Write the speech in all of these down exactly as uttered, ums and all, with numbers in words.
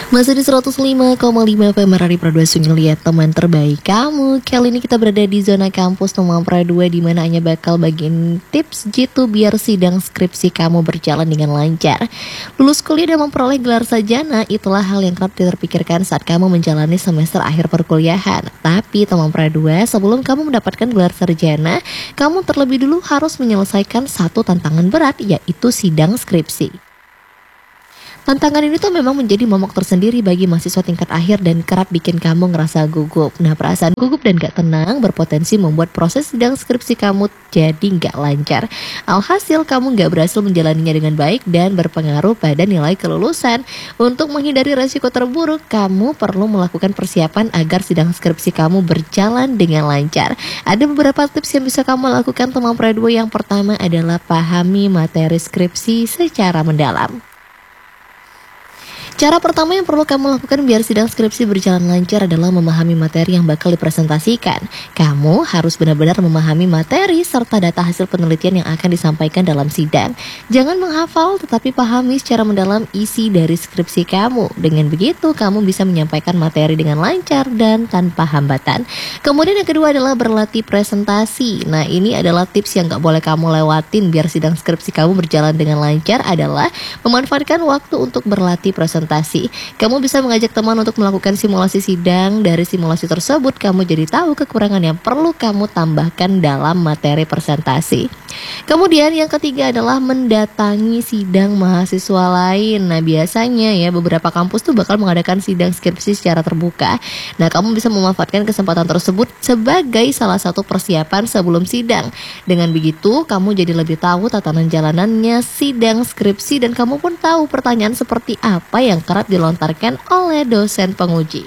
Masih di seratus lima koma lima F M Radio Pro dua Sungai Liat, teman terbaik kamu. Kali ini kita berada di zona kampus Teman Pro dua, di mana hanya bakal bagiin tips jitu biar sidang skripsi kamu berjalan dengan lancar. Lulus kuliah dan memperoleh gelar sarjana, itulah hal yang kerap terpikirkan saat kamu menjalani semester akhir perkuliahan. Tapi Teman Pro dua, sebelum kamu mendapatkan gelar sarjana, kamu terlebih dulu harus menyelesaikan satu tantangan berat, yaitu sidang skripsi. Tantangan ini tuh memang menjadi momok tersendiri bagi mahasiswa tingkat akhir dan kerap bikin kamu ngerasa gugup. Nah, perasaan gugup dan gak tenang berpotensi membuat proses sidang skripsi kamu jadi gak lancar. Alhasil kamu gak berhasil menjalaninya dengan baik dan berpengaruh pada nilai kelulusan. Untuk menghindari resiko terburuk, kamu perlu melakukan persiapan agar sidang skripsi kamu berjalan dengan lancar. Ada beberapa tips yang bisa kamu lakukan, teman Pro dua. Yang pertama adalah pahami materi skripsi secara mendalam. Cara pertama yang perlu kamu lakukan biar sidang skripsi berjalan lancar adalah memahami materi yang bakal dipresentasikan. Kamu harus benar-benar memahami materi serta data hasil penelitian yang akan disampaikan dalam sidang. Jangan menghafal, tetapi pahami secara mendalam isi dari skripsi kamu. Dengan begitu, kamu bisa menyampaikan materi dengan lancar dan tanpa hambatan. Kemudian yang kedua adalah berlatih presentasi. Nah, ini adalah tips yang gak boleh kamu lewatin biar sidang skripsi kamu berjalan dengan lancar, adalah memanfaatkan waktu untuk berlatih presentasi. Kamu bisa mengajak teman untuk melakukan simulasi sidang. Dari simulasi tersebut, kamu jadi tahu kekurangan yang perlu kamu tambahkan dalam materi presentasi. Kemudian yang ketiga adalah mendatangi sidang mahasiswa lain. Nah, biasanya ya beberapa kampus tuh bakal mengadakan sidang skripsi secara terbuka. Nah, kamu bisa memanfaatkan kesempatan tersebut sebagai salah satu persiapan sebelum sidang. Dengan begitu, kamu jadi lebih tahu tatanan jalanannya sidang skripsi, dan kamu pun tahu pertanyaan seperti apa yang kerap dilontarkan oleh dosen penguji.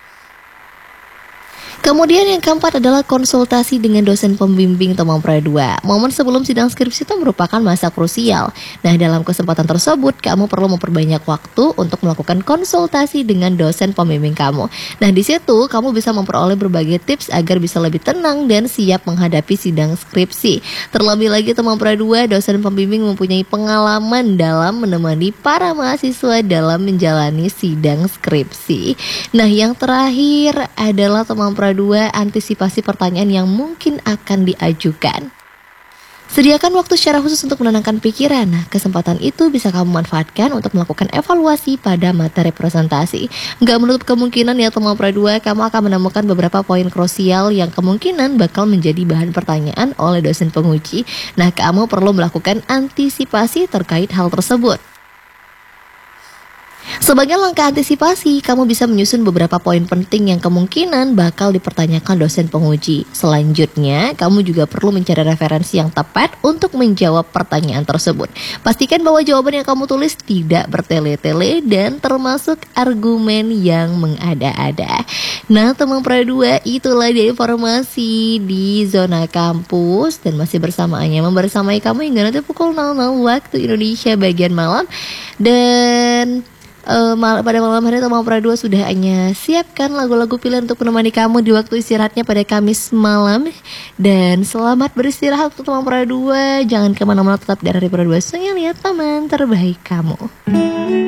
Kemudian yang keempat adalah konsultasi dengan dosen pembimbing, teman Pro dua. Momen sebelum sidang skripsi itu merupakan masa krusial. Nah, dalam kesempatan tersebut, kamu perlu memperbanyak waktu untuk melakukan konsultasi dengan dosen pembimbing kamu. Nah, di situ kamu bisa memperoleh berbagai tips agar bisa lebih tenang dan siap menghadapi sidang skripsi. Terlebih lagi, teman Pro dua, dosen pembimbing mempunyai pengalaman dalam menemani para mahasiswa dalam menjalani sidang skripsi. Nah, yang terakhir adalah, teman Pro dua, antisipasi pertanyaan yang mungkin akan diajukan. Sediakan waktu secara khusus untuk menenangkan pikiran. Nah, kesempatan itu bisa kamu manfaatkan untuk melakukan evaluasi pada materi presentasi. Nggak menutup kemungkinan ya, teman Pro dua, kamu akan menemukan beberapa poin krusial yang kemungkinan bakal menjadi bahan pertanyaan oleh dosen penguji. Nah, kamu perlu melakukan antisipasi terkait hal tersebut. Sebagai langkah antisipasi, kamu bisa menyusun beberapa poin penting yang kemungkinan bakal dipertanyakan dosen penguji. Selanjutnya, kamu juga perlu mencari referensi yang tepat untuk menjawab pertanyaan tersebut. Pastikan bahwa jawaban yang kamu tulis tidak bertele-tele dan termasuk argumen yang mengada-ada. Nah, teman Pro dua, itulah dia informasi di zona kampus, dan masih bersamaannya membersamai kamu hingga nanti pukul nol nol waktu Indonesia bagian malam. Dan Uh, mal- pada malam hari, teman Pro dua sudah hanya siapkan lagu-lagu pilihan untuk menemani kamu di waktu istirahatnya pada Kamis malam. Dan selamat beristirahat untuk teman Pro dua. Jangan kemana-mana, tetap dari Pro dua Sungai Liat, teman terbaik kamu.